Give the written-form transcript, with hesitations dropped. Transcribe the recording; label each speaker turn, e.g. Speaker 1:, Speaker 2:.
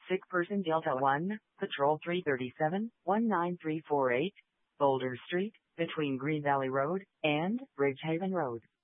Speaker 1: Sick person Delta 1, Patrol 337, 19348, Boulder Street, between Green Valley Road and Bridgehaven Road.